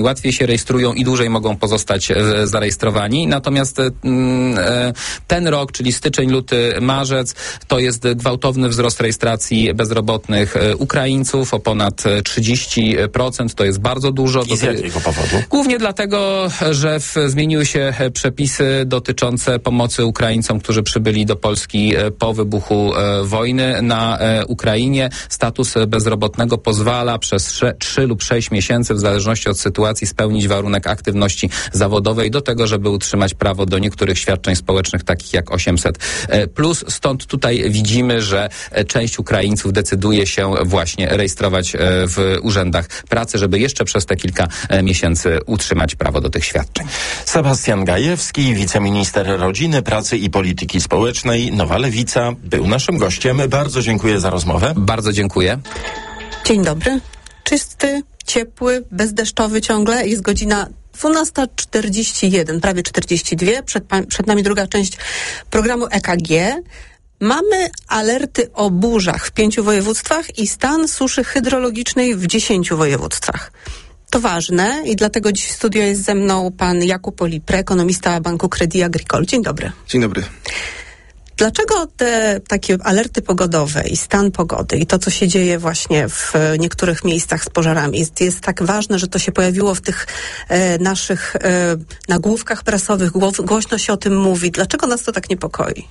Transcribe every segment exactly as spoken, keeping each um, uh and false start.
łatwiej się rejestrują i dłużej mogą pozostać e, zarejestrowani. Natomiast e, ten rok, czyli styczeń, luty, marzec, to jest gwałtowny wzrost rejestracji bezrobotnych e, Ukraińców o ponad trzydzieści procent. To jest bardzo dużo. I z jakiego powodu? Głównie dlatego, że w, zmieniły się przepisy dotyczące pomocy Ukraińcom, którzy przybyli do Polski e, po wybuchu e, wojny na e, Ukrainie. Status bezrobotnego pozwala przez trzy lub sześć miesięcy, w zależności od sytuacji, spełnić warunek aktywności zawodowej do tego, żeby utrzymać prawo do niektórych świadczeń społecznych, takich jak osiemset plus. Stąd tutaj widzimy, że część Ukraińców decyduje się właśnie rejestrować w urzędach pracy, żeby jeszcze przez te kilka miesięcy utrzymać prawo do tych świadczeń. Sebastian Gajewski, wiceminister rodziny, pracy i polityki społecznej, Nowa Lewica, był naszym gościem. Bardzo dziękuję za rozmowę. Bardzo dziękuję. Dzień dobry. Czysty, ciepły, bezdeszczowy ciągle. Jest godzina dwunasta czterdzieści jeden, prawie czterdzieści dwa. Przed, przed nami druga część programu E K G. Mamy alerty o burzach w pięciu województwach i stan suszy hydrologicznej w dziesięciu województwach. To ważne i dlatego dziś w studio jest ze mną pan Jakub Olipre, ekonomista Banku Crédit Agricole. Dzień dobry. Dzień dobry. Dlaczego te takie alerty pogodowe i stan pogody i to, co się dzieje właśnie w niektórych miejscach z pożarami jest, jest tak ważne, że to się pojawiło w tych e, naszych e, nagłówkach prasowych, gło- głośno się o tym mówi. Dlaczego nas to tak niepokoi?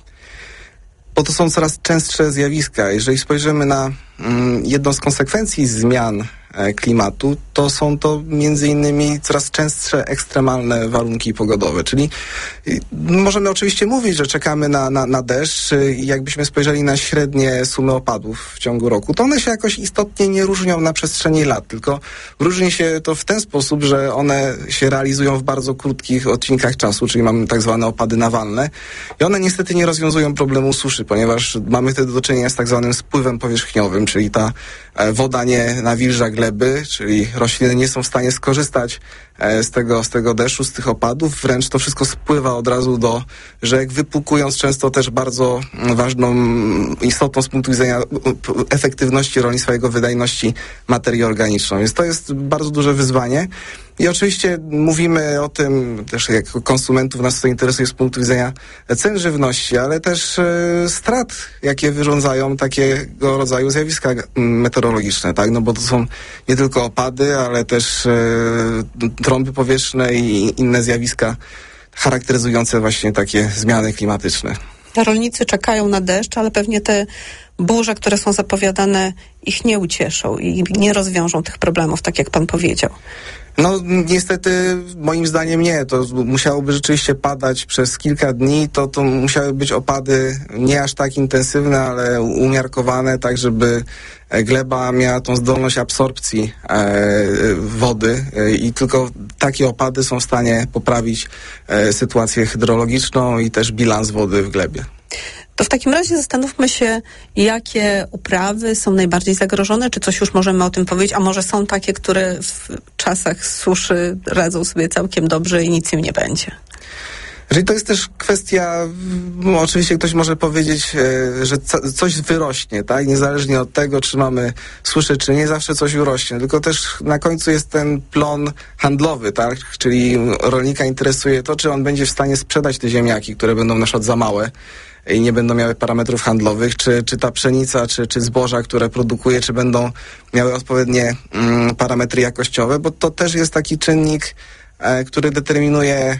Bo to są coraz częstsze zjawiska. Jeżeli spojrzymy na mm, jedną z konsekwencji zmian e, klimatu, to są to między innymi coraz częstsze ekstremalne warunki pogodowe. Czyli y, możemy oczywiście mówić, że czekamy na, na, na deszcz y, i jakbyśmy spojrzeli na średnie sumy opadów w ciągu roku, to one się jakoś istotnie nie różnią na przestrzeni lat, tylko różni się to w ten sposób, że one się realizują w bardzo krótkich odcinkach czasu, czyli mamy tak zwane opady nawalne i one niestety nie rozwiązują problemu suszy, ponieważ mamy wtedy do czynienia z tak zwanym spływem powierzchniowym, czyli ta e, woda nie nawilża gleby, czyli rośliny nie są w stanie skorzystać e, z tego, z tego deszczu, z tych opadów, wręcz to wszystko spływa od razu do rzek, wypłukując często też bardzo ważną, istotną z punktu widzenia efektywności rolnictwa, jego wydajności materię organiczną. Więc to jest bardzo duże wyzwanie. I oczywiście mówimy o tym też jako konsumentów, nas to interesuje z punktu widzenia cen żywności, ale też e, strat, jakie wyrządzają takiego rodzaju zjawiska meteorologiczne, tak? No bo to są nie tylko opady, ale też e, trąby powietrzne i inne zjawiska charakteryzujące właśnie takie zmiany klimatyczne. Rolnicy czekają na deszcz, ale pewnie te burze, które są zapowiadane, ich nie ucieszą i nie rozwiążą tych problemów, tak jak pan powiedział. No niestety moim zdaniem nie. To musiałoby rzeczywiście padać przez kilka dni. To, to musiały być opady nie aż tak intensywne, ale umiarkowane, tak żeby gleba miała tą zdolność absorpcji e, wody e, i tylko takie opady są w stanie poprawić e, sytuację hydrologiczną i też bilans wody w glebie. To w takim razie zastanówmy się, jakie uprawy są najbardziej zagrożone, czy coś już możemy o tym powiedzieć, a może są takie, które w czasach suszy radzą sobie całkiem dobrze i nic im nie będzie. Czyli to jest też kwestia, no, oczywiście ktoś może powiedzieć, e, że co, coś wyrośnie, tak? Niezależnie od tego, czy mamy suszę, czy nie, zawsze coś urośnie. Tylko też na końcu jest ten plon handlowy, tak? Czyli rolnika interesuje to, czy on będzie w stanie sprzedać te ziemniaki, które będą na przykład za małe i nie będą miały parametrów handlowych, czy, czy ta pszenica, czy, czy zboża, które produkuje, czy będą miały odpowiednie mm, parametry jakościowe, bo to też jest taki czynnik, e, który determinuje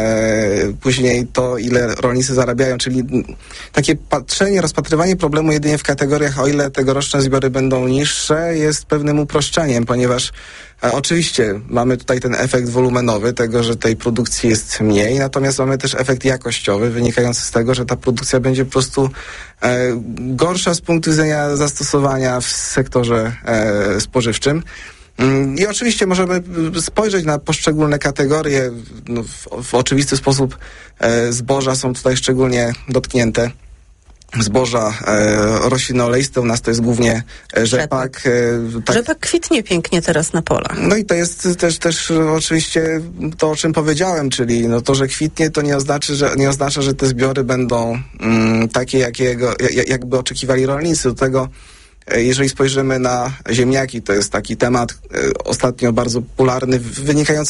e, później to, ile rolnicy zarabiają, czyli takie patrzenie, rozpatrywanie problemu jedynie w kategoriach, o ile tegoroczne zbiory będą niższe, jest pewnym uproszczeniem, ponieważ E, oczywiście mamy tutaj ten efekt wolumenowy tego, że tej produkcji jest mniej, natomiast mamy też efekt jakościowy wynikający z tego, że ta produkcja będzie po prostu e, gorsza z punktu widzenia zastosowania w sektorze e, spożywczym. I oczywiście możemy spojrzeć na poszczególne kategorie. No, w, w oczywisty sposób e, zboża są tutaj szczególnie dotknięte. Zboża e, rośliny oleiste, u nas to jest głównie e, rzepak. E, tak. Rzepak kwitnie pięknie teraz na polach. No i to jest też, też oczywiście to, o czym powiedziałem, czyli no to, że kwitnie, to nie oznacza, że, nie oznacza, że te zbiory będą mm, takie, jakiego, jak, jakby oczekiwali rolnicy. Do tego Jeżeli spojrzymy na ziemniaki, to jest taki temat ostatnio bardzo popularny, wynikający